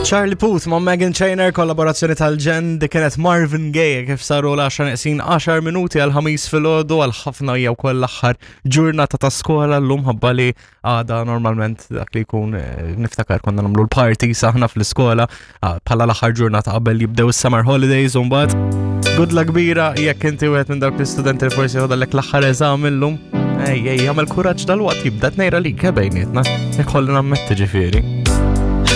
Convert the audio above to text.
Charlie Puth ma' Meghan Trainor, kollaborazzjoni tal-ġen dik kienet Marvin Gaye kif saru l-10 minuti għal-ħamis fil-ħodu għal-ħafna jew koll l-aħħar ġurnata ta' skola l-lum ħabba li għada normalment dak li jkun niftakar konna nagħmlu l-party saħna fl-iskola bħala l-aħħar ġurnata qabel jibdew is-summer holidays u mbagħad gudla kbira jekk inti wieħed minn dawk l-istudenti li forsi ħodallek l-aħħar eżam illum. Ej, għamel kuraġġ dal-waqt jibda tnejra li bejnietna, jekk ħolli nammetti ġifieri.